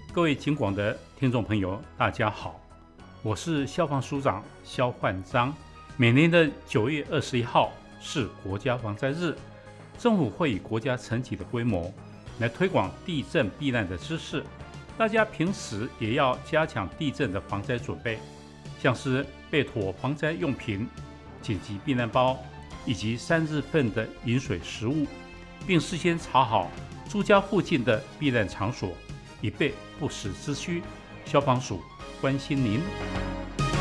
各位警广的听众朋友，大家好，我是消防署长肖焕章。每年的9月21号是国家防灾日，政府会以国家层级的规模来推广地震避难的知识。大家平时也要加强地震的防灾准备，像是备妥防灾用品、紧急避难包以及3日份的饮水食物，并事先查好住家附近的避难场所，以备不时之需。消防署关心您。